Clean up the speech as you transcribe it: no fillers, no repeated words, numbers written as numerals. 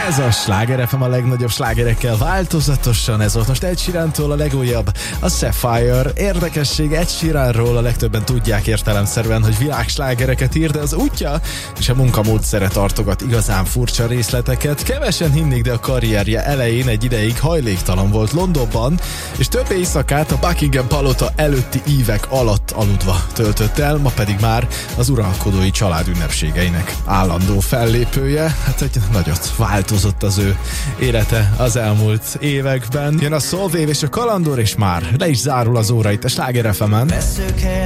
Ez a Sláger FM a legnagyobb slágerekkel változatosan, ez volt most Ed Sheerantól a legújabb, a Sapphire. Érdekesség, Ed Sheeranról a legtöbben tudják értelemszerűen, hogy világslágereket ír, de az útja és a munkamódszere tartogat igazán furcsa részleteket. Kevesen hinnék, de a karrierje elején egy ideig hajléktalan volt Londonban, és több éjszakát a Buckingham palota előtti évek alatt aludva töltött el, ma pedig már az uralkodói család ünnepségeinek állandó fellépője. Hát egy nagyot változott az ő élete az elmúlt években. Jön a Solveig és a Kalandor, és már le is zárul az óra itt a Sláger FM-en.